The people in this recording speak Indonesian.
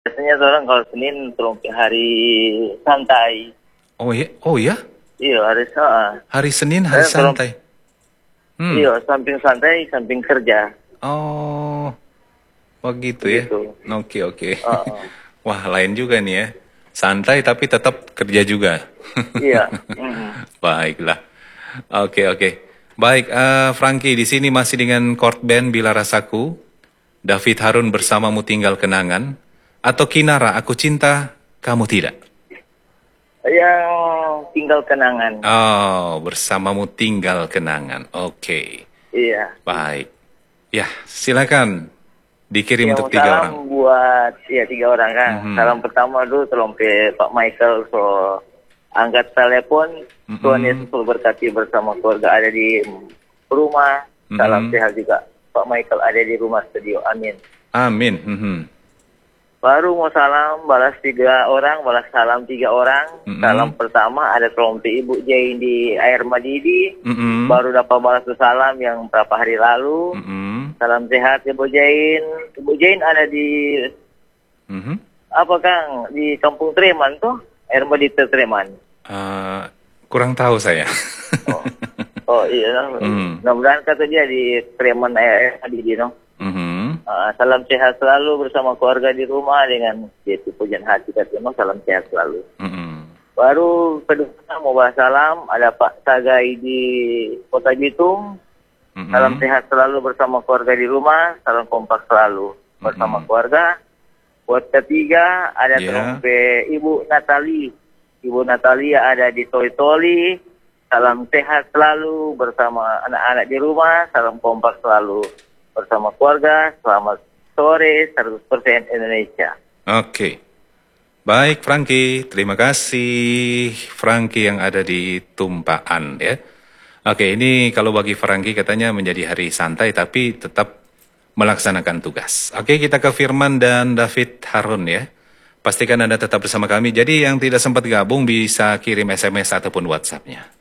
Biasanya orang kalau Senin terus hari santai. Oh ya, oh ya, Iya, hari Sabtu. hari Senin hari Terus santai. Hmm. iya, samping santai, samping kerja. Oh, begitu ya. Begitu. Oke, oke. Heeh. Wah, lain juga nih ya. Santai tapi tetap kerja juga. Iya. Mhm. Baiklah. Oke, oke. Baik, Frankie di sini masih dengan chord band Bila Rasaku, David Harun bersamamu tinggal kenangan, atau Kinara Aku Cinta Kamu Tidak. Yang tinggal kenangan. Oh, bersamamu tinggal kenangan. Oke, Iya. baik. Ya, silakan dikirim Yang untuk 3 orang. salam buat ya 3 orang kan. Mhm. Salam pertama dulu tolong ke Pak Michael so angkat telepon. Tuhan Mhm. Yesus berkati bersama keluarga ada di rumah. Salam Mhm. sehat juga. Pak Michael ada di rumah studio. Amin. Amin. Mhm. Baru mau salam, balas 3 orang, balas salam 3 orang. Salam Mhm. pertama ada trompet Ibu Jane di Air Madidi. Mhm. Baru dapat balas tuh salam yang berapa hari lalu. Mhm. Salam sehat Ibu Jane. Ibu Jane ada di Mhm. apa Kang? Di Kampung Treman tuh, Air Madidi Treman. Eh, kurang tahu saya. Oh, oh iya. Hmm. Mudah-mudahan kata dia di Treman Air Madidi no. Mhm. Salam sehat selalu bersama keluarga di rumah dengan yaitu pujian hati katanya. Salam sehat selalu. Mhm. Baru kedua mau bahas salam ada Pak Sagai di Kota Bitung. Mhm. Salam sehat selalu bersama keluarga di rumah. Salam kompak selalu bersama keluarga. Buat ketiga ada Ya. trompet Ibu Natali. Ibu Natalia ada di Toli-Toli. Salam sehat selalu bersama anak-anak di rumah. Salam kompak selalu bersama keluarga. Selamat sore 100% Indonesia. Oke. Baik, Frankie. Terima kasih, Frankie yang ada di Tumpaan ya. Oke, ini kalau bagi Frankie katanya menjadi hari santai tapi tetap melaksanakan tugas. Oke, kita ke Firman dan David Harun ya. Pastikan Anda tetap bersama kami. Jadi yang tidak sempat gabung bisa kirim SMS ataupun WhatsApp-nya.